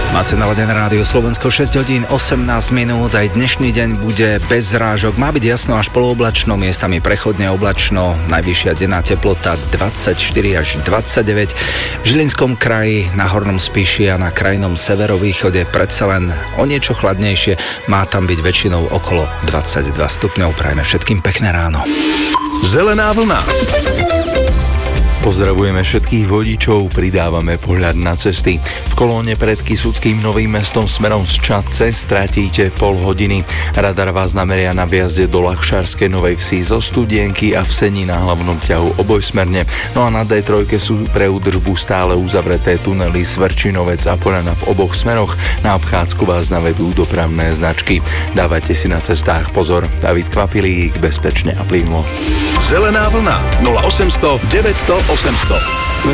Máte naladené rádio Slovensko, 6 hodín 18 minút, aj dnešný deň bude bez zrážok. Má byť jasno až polooblačno, miestami prechodne oblačno, najvyššia denná teplota 24 až 29. V Žilinskom kraji, na Hornom Spiši a na krajnom severovýchode predsa len o niečo chladnejšie, má tam byť väčšinou okolo 22 stupňov. Prajme všetkým pekné ráno. Zelená vlna. Pozdravujeme všetkých vodičov, pridávame pohľad na cesty. V kolóne pred Kysuckým Novým Mestom smerom z Čadce stratíte pol hodiny. Radar vás nameria na vjazde do Lakšárskej Novej Vsi zo Studienky a v Seni na hlavnom ťahu obojsmerne. No a na D3 sú pre údržbu stále uzavreté tunely Svrčinovec a Polana v oboch smeroch. Na obchádzku vás navedú dopravné značky. Dávajte si na cestách pozor. David Kvapilík, bezpečne a plynulo. Zelená vlna 0800 900 800.